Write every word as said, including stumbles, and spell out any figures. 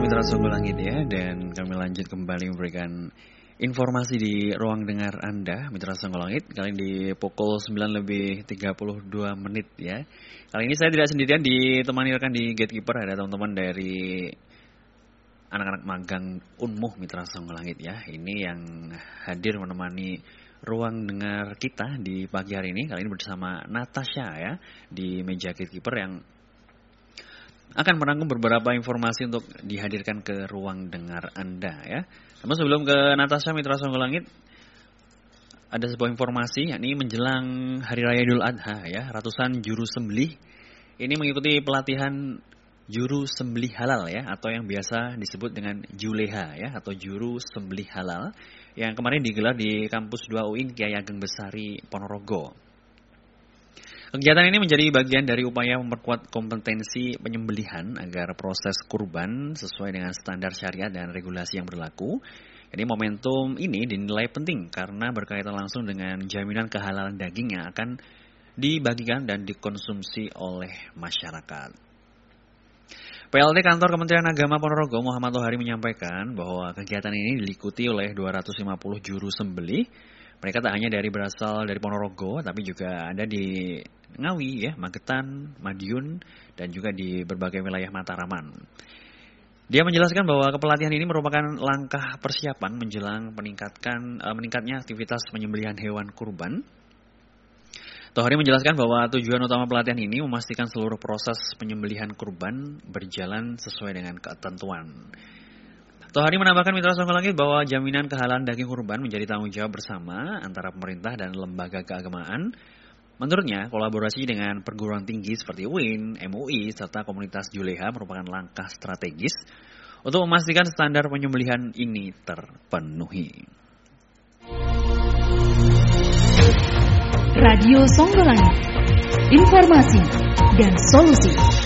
Mitra Sungguh Langit ya, dan kami lanjut kembali memberikan informasi di ruang dengar Anda, Mitra Sungguh Langit. Kali ini di pukul sembilan lebih tiga puluh dua menit ya. Kali ini saya tidak sendirian, ditemani rekan di Gatekeeper, ada teman-teman dari anak-anak magang Unmuh Mitra Sungguh Langit ya. Ini yang hadir menemani ruang dengar kita di pagi hari ini. Kali ini bersama Natasha ya, di meja Gatekeeper yang akan merangkum beberapa informasi untuk dihadirkan ke ruang dengar Anda ya. Namun sebelum ke Natasha Mitra Sungguh Langit, ada sebuah informasi yakni menjelang Hari Raya Idul Adha ya, ratusan juru sembelih ini mengikuti pelatihan juru sembelih halal ya, atau yang biasa disebut dengan Juleha ya, atau juru sembelih halal yang kemarin digelar di kampus dua U I N Kiai Ageng Besari Ponorogo. Kegiatan ini menjadi bagian dari upaya memperkuat kompetensi penyembelihan agar proses kurban sesuai dengan standar syariat dan regulasi yang berlaku. Jadi momentum ini dinilai penting karena berkaitan langsung dengan jaminan kehalalan daging yang akan dibagikan dan dikonsumsi oleh masyarakat. P L T Kantor Kementerian Agama Ponorogo Muhammad Tohari menyampaikan bahwa kegiatan ini diikuti oleh dua ratus lima puluh juru sembelih. Mereka tak hanya dari berasal dari Ponorogo, tapi juga ada di Ngawi, ya, Magetan, Madiun, dan juga di berbagai wilayah Mataraman. Dia menjelaskan bahwa kepelatihan ini merupakan langkah persiapan menjelang meningkatkan uh, meningkatnya aktivitas penyembelihan hewan kurban. Tohari menjelaskan bahwa tujuan utama pelatihan ini memastikan seluruh proses penyembelihan kurban berjalan sesuai dengan ketentuan. Tohari menambahkan Mitra Sungguh Langit bahwa jaminan kehalalan daging kurban menjadi tanggung jawab bersama antara pemerintah dan lembaga keagamaan. Menurutnya, kolaborasi dengan perguruan tinggi seperti U I N, M U I, serta komunitas Juleha merupakan langkah strategis untuk memastikan standar penyembelihan ini terpenuhi. Radio Sungguh Langit, informasi dan solusi.